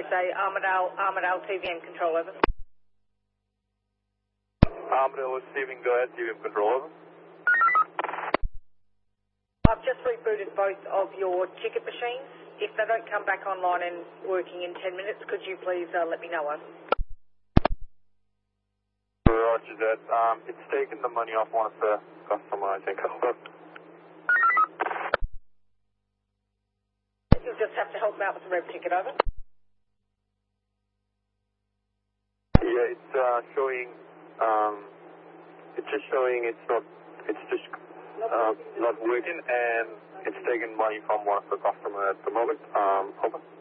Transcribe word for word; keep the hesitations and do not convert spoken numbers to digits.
Tuesday, Armidale, Armidale T V M control, over. Armidale receiving, go ahead, T V M control, over. I've just rebooted both of your ticket machines. If they don't come back online and working in ten minutes, could you please uh, let me know, over? Roger that. Um, it's taken the money off one of the customer, I think, over. You'll just have to help me out with the rev ticket, over. Yeah, it's uh, showing, um, it's just showing it's not, it's just uh, not working, and it's taking money from one of the customer at the moment. Um, over.